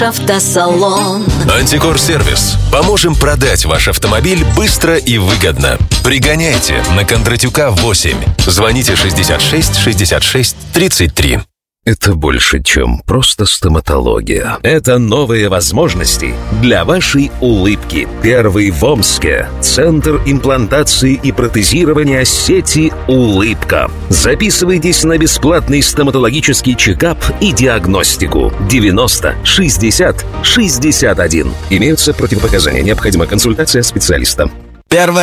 Автосалон. Антикор-сервис. Поможем продать ваш автомобиль быстро и выгодно. Пригоняйте на Кондратюка 8. Звоните 66 66 33. Это больше, чем просто стоматология. Это новые возможности для вашей улыбки. Первый в Омске. Центр имплантации и протезирования сети «Улыбка». Записывайтесь на бесплатный стоматологический чекап и диагностику. 90 60 61. Имеются противопоказания. Необходима консультация специалиста. Первое.